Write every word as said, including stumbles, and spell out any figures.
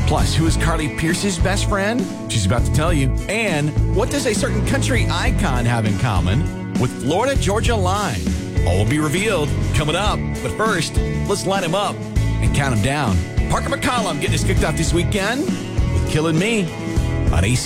Plus, who is Carly Pierce's best friend? She's about to tell you. And what does a certain country icon have in common with Florida Georgia Line? All will be revealed coming up. But first, let's line them up and count them down. Parker McCollum getting us kicked off this weekend with Killing Me on A C.